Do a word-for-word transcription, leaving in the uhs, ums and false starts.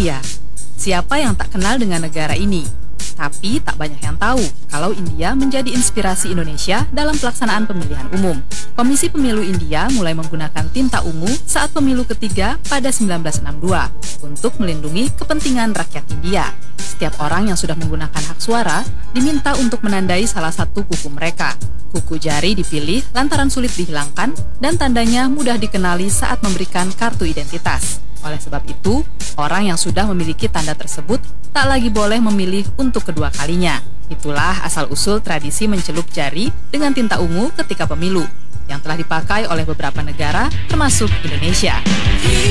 India. Siapa yang tak kenal dengan negara ini? Tapi tak banyak yang tahu kalau India menjadi inspirasi Indonesia dalam pelaksanaan pemilihan umum. Komisi Pemilu India mulai menggunakan tinta ungu saat pemilu ketiga pada sembilan belas enam puluh dua untuk melindungi kepentingan rakyat India. Setiap orang yang sudah menggunakan hak suara diminta untuk menandai salah satu kuku mereka. Kuku jari dipilih lantaran sulit dihilangkan dan tandanya mudah dikenali saat memberikan kartu identitas. Oleh sebab itu, orang yang sudah memiliki tanda tersebut tak lagi boleh memilih untuk kedua kalinya. Itulah asal-usul tradisi mencelup jari dengan tinta ungu ketika pemilu, yang telah dipakai oleh beberapa negara termasuk Indonesia.